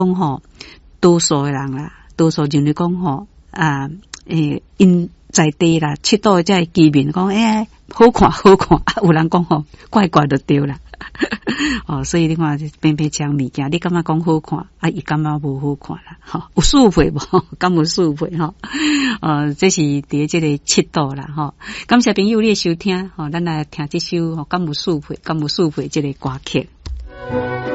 讲吼，多数的人啦，多数认为讲吼因在地啦，七度才会居民讲好看好看，有人讲吼怪怪就对啦。所以你看偏偏讲物件，你感觉讲好看，伊感觉无好看啦，有适配无？敢有适配吼？这是伫这个七度啦，感谢朋友你的收听，咱来听这首敢有适配，敢有适配这个歌曲。